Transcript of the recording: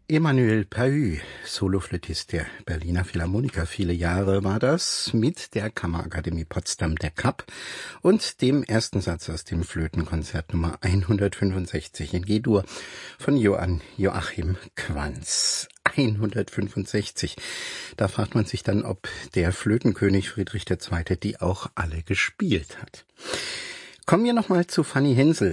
Emmanuel Pahü, Soloflötist der Berliner Philharmoniker, viele Jahre war das, mit der Kammerakademie Potsdam der Kapp und dem ersten Satz aus dem Flötenkonzert Nummer 165 in G-Dur von Johann Joachim Quanz. 165. Da fragt man sich dann, ob der Flötenkönig Friedrich II. Die auch alle gespielt hat. Kommen wir nochmal zu Fanny Hensel.